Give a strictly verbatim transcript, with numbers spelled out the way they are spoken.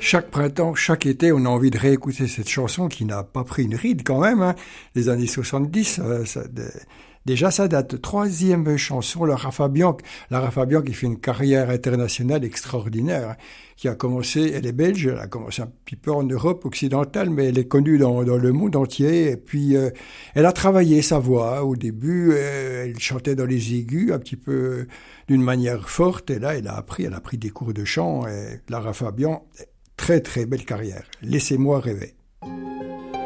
Chaque printemps, chaque été, on a envie de réécouter cette chanson qui n'a pas pris une ride quand même. Hein. Les années soixante-dix, euh, ça, de, déjà ça date. Troisième chanson, Lara Fabian. Lara Fabian qui fait une carrière internationale extraordinaire, hein, qui a commencé, elle est belge, elle a commencé un petit peu en Europe occidentale, mais elle est connue dans, dans le monde entier. Et puis, euh, elle a travaillé sa voix. Au début, euh, elle chantait dans les aigus, un petit peu d'une manière forte. Et là, elle a appris, elle a pris des cours de chant. Et Lara Fabian, très très belle carrière. Laissez-moi rêver.